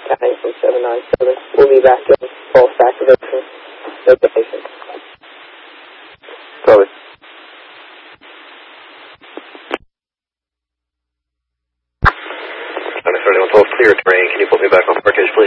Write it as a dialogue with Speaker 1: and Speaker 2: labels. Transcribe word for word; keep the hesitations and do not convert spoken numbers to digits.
Speaker 1: counting from seven nine seven. We'll be back in false activation. Notification.
Speaker 2: Copy.
Speaker 3: thirty-one twelve, clear terrain. Can you put me back on parkage?